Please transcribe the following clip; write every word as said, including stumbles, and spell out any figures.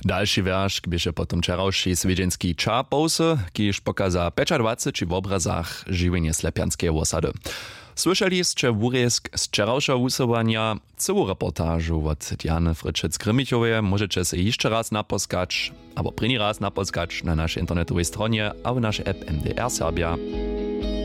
Dalszy wiersz bieže potom wczorajszy swiedźenski Czapose, kiż pokaza dwadzieścia pięć w obrazach żywienie slepianskiej osady. Słyszeliście wurezk z wczorajszego usuwania, całą reportażu od Diany Fryczec-Grymichowej możecie się jeszcze raz naposkać, albo první raz naposkać na naszej internetowej stronie, a w naszej app M D R Serbia.